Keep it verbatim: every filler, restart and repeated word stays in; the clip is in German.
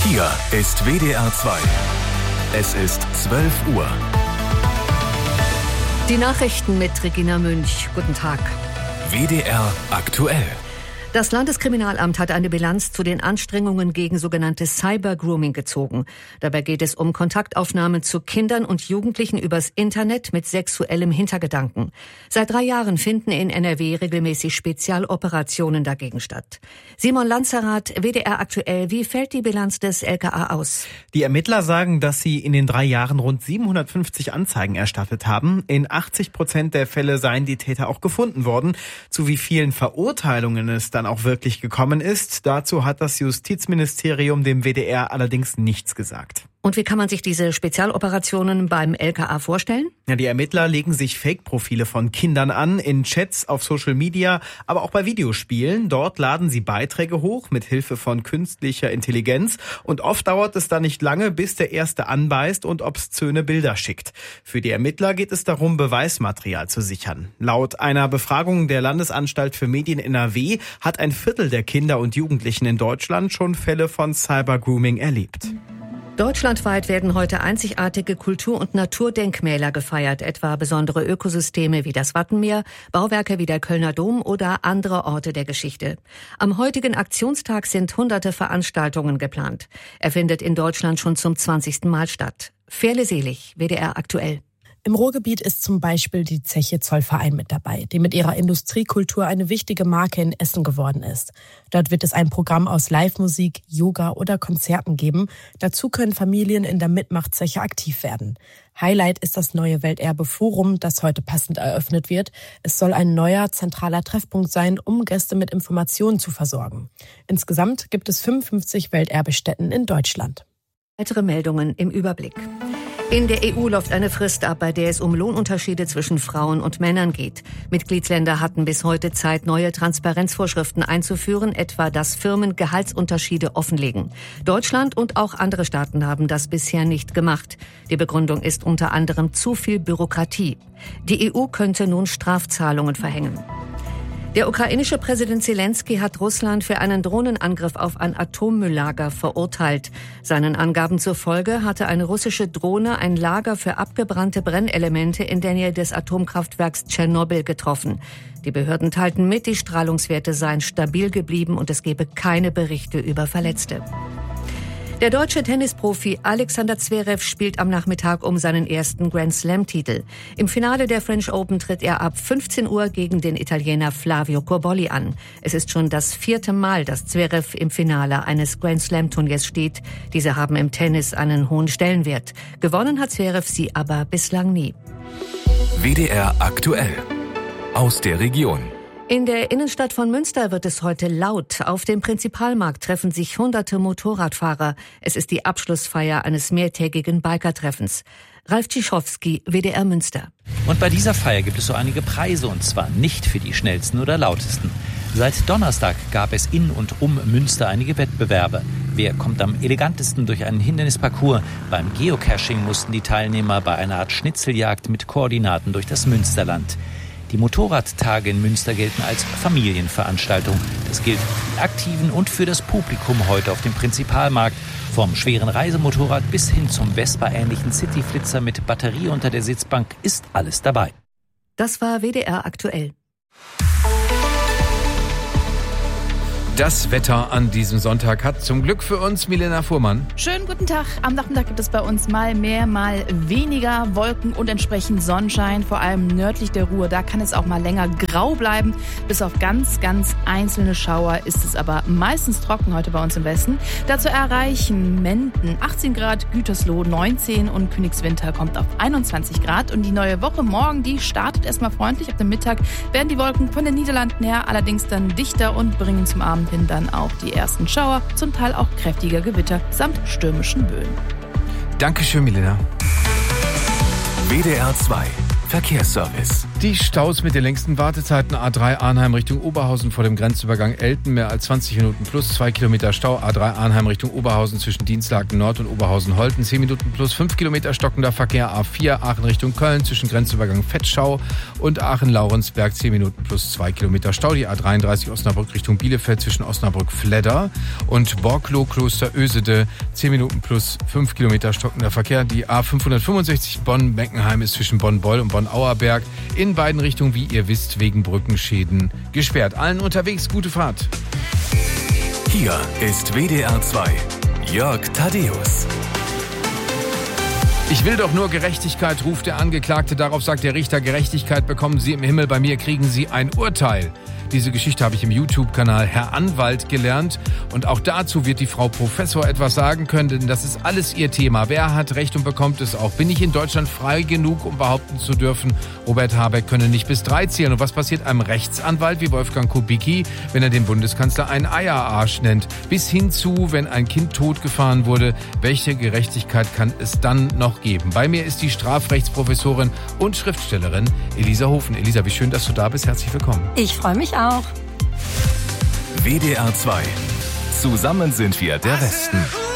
Hier ist W D R zwei. Es ist zwölf Uhr. Die Nachrichten mit Regina Münch. Guten Tag. W D R aktuell. Das Landeskriminalamt hat eine Bilanz zu den Anstrengungen gegen sogenanntes Cyber-Grooming gezogen. Dabei geht es um Kontaktaufnahmen zu Kindern und Jugendlichen übers Internet mit sexuellem Hintergedanken. Seit drei Jahren finden in N R W regelmäßig Spezialoperationen dagegen statt. Simon Lanzerath, W D R aktuell. Wie fällt die Bilanz des L K A aus? Die Ermittler sagen, dass sie in den drei Jahren rund siebenhundertfünfzig Anzeigen erstattet haben. In achtzig Prozent der Fälle seien die Täter auch gefunden worden. Zu wie vielen Verurteilungen es dann auch wirklich gekommen ist, dazu hat das Justizministerium dem W D R allerdings nichts gesagt. Und wie kann man sich diese Spezialoperationen beim L K A vorstellen? Ja, die Ermittler legen sich Fake-Profile von Kindern an, in Chats, auf Social Media, aber auch bei Videospielen. Dort laden sie Beiträge hoch mit Hilfe von künstlicher Intelligenz und oft dauert es dann nicht lange, bis der Erste anbeißt und obszöne Bilder schickt. Für die Ermittler geht es darum, Beweismaterial zu sichern. Laut einer Befragung der Landesanstalt für Medien N R W hat ein Viertel der Kinder und Jugendlichen in Deutschland schon Fälle von Cyber-Grooming erlebt. Deutschlandweit werden heute einzigartige Kultur- und Naturdenkmäler gefeiert, etwa besondere Ökosysteme wie das Wattenmeer, Bauwerke wie der Kölner Dom oder andere Orte der Geschichte. Am heutigen Aktionstag sind hunderte Veranstaltungen geplant. Er findet in Deutschland schon zum zwanzigsten Mal statt. Ferle Selig, W D R aktuell. Im Ruhrgebiet ist zum Beispiel die Zeche Zollverein mit dabei, die mit ihrer Industriekultur eine wichtige Marke in Essen geworden ist. Dort wird es ein Programm aus Live-Musik, Yoga oder Konzerten geben. Dazu können Familien in der Mitmachzeche aktiv werden. Highlight ist das neue Welterbe-Forum, das heute passend eröffnet wird. Es soll ein neuer zentraler Treffpunkt sein, um Gäste mit Informationen zu versorgen. Insgesamt gibt es fünfundfünfzig Welterbestätten in Deutschland. Weitere Meldungen im Überblick. In der E U läuft eine Frist ab, bei der es um Lohnunterschiede zwischen Frauen und Männern geht. Mitgliedsländer hatten bis heute Zeit, neue Transparenzvorschriften einzuführen, etwa dass Firmen Gehaltsunterschiede offenlegen. Deutschland und auch andere Staaten haben das bisher nicht gemacht. Die Begründung ist unter anderem zu viel Bürokratie. Die E U könnte nun Strafzahlungen verhängen. Der ukrainische Präsident Zelensky hat Russland für einen Drohnenangriff auf ein Atommülllager verurteilt. Seinen Angaben zufolge hatte eine russische Drohne ein Lager für abgebrannte Brennelemente in der Nähe des Atomkraftwerks Tschernobyl getroffen. Die Behörden teilten mit, die Strahlungswerte seien stabil geblieben und es gebe keine Berichte über Verletzte. Der deutsche Tennisprofi Alexander Zverev spielt am Nachmittag um seinen ersten Grand-Slam-Titel. Im Finale der French Open tritt er ab fünfzehn Uhr gegen den Italiener Flavio Cobolli an. Es ist schon das vierte Mal, dass Zverev im Finale eines Grand-Slam-Turniers steht. Diese haben im Tennis einen hohen Stellenwert. Gewonnen hat Zverev sie aber bislang nie. W D R aktuell. Aus der Region. In der Innenstadt von Münster wird es heute laut. Auf dem Prinzipalmarkt treffen sich hunderte Motorradfahrer. Es ist die Abschlussfeier eines mehrtägigen Bikertreffens. Ralf Tschischowski, W D R Münster. Und bei dieser Feier gibt es so einige Preise, und zwar nicht für die schnellsten oder lautesten. Seit Donnerstag gab es in und um Münster einige Wettbewerbe. Wer kommt am elegantesten durch einen Hindernisparcours? Beim Geocaching mussten die Teilnehmer bei einer Art Schnitzeljagd mit Koordinaten durch das Münsterland. Die Motorradtage in Münster gelten als Familienveranstaltung. Das gilt für die Aktiven und für das Publikum heute auf dem Prinzipalmarkt. Vom schweren Reisemotorrad bis hin zum Vespa-ähnlichen Cityflitzer mit Batterie unter der Sitzbank ist alles dabei. Das war W D R aktuell. Das Wetter an diesem Sonntag hat zum Glück für uns Milena Fuhrmann. Schönen guten Tag. Am Nachmittag gibt es bei uns mal mehr, mal weniger Wolken und entsprechend Sonnenschein. Vor allem nördlich der Ruhr, da kann es auch mal länger grau bleiben. Bis auf ganz, ganz einzelne Schauer ist es aber meistens trocken heute bei uns im Westen. Dazu erreichen Menden achtzehn Grad, Gütersloh neunzehn und Königswinter kommt auf einundzwanzig Grad. Und die neue Woche morgen, die startet erstmal freundlich. Ab dem Mittag werden die Wolken von den Niederlanden her allerdings dann dichter und bringen zum Abend hin dann auch die ersten Schauer, zum Teil auch kräftiger Gewitter samt stürmischen Böen. Dankeschön, Milena. W D R zwei Verkehrsservice. Die Staus mit den längsten Wartezeiten: A drei Arnheim Richtung Oberhausen vor dem Grenzübergang Elten, mehr als zwanzig Minuten plus zwei Kilometer Stau. A drei Arnheim Richtung Oberhausen zwischen Dienstlaken Nord und Oberhausen-Holten zehn Minuten plus fünf Kilometer stockender Verkehr. A vier Aachen Richtung Köln zwischen Grenzübergang Vetschau und Aachen-Laurensberg zehn Minuten plus zwei Kilometer Stau. Die A dreiunddreißig Osnabrück Richtung Bielefeld zwischen Osnabrück-Fledder und Borkloh-Kloster-Ösede zehn Minuten plus fünf Kilometer stockender Verkehr. Die A fünfhundertfünfundsechzig Bonn-Meckenheim ist zwischen Bonn-Beul und Bonn-Auerberg in beiden Richtungen, wie ihr wisst, wegen Brückenschäden gesperrt. Allen unterwegs gute Fahrt. Hier ist W D R zwei. Jörg Thaddäus. Ich will doch nur Gerechtigkeit, ruft der Angeklagte. Darauf sagt der Richter: Gerechtigkeit bekommen Sie im Himmel, bei mir kriegen Sie ein Urteil. Diese Geschichte habe ich im YouTube-Kanal Herr Anwalt gelernt. Und auch dazu wird die Frau Professor etwas sagen können, denn das ist alles ihr Thema. Wer hat Recht und bekommt es auch? Bin ich in Deutschland frei genug, um behaupten zu dürfen, Robert Habeck könne nicht bis drei zählen? Und was passiert einem Rechtsanwalt wie Wolfgang Kubicki, wenn er den Bundeskanzler einen Eierarsch nennt? Bis hin zu, wenn ein Kind totgefahren wurde, welche Gerechtigkeit kann es dann noch geben? Bei mir ist die Strafrechtsprofessorin und Schriftstellerin Elisa Hofen. Elisa, wie schön, dass du da bist. Herzlich willkommen. Ich freue mich auch. W D R zwei. Zusammen sind wir der Westen.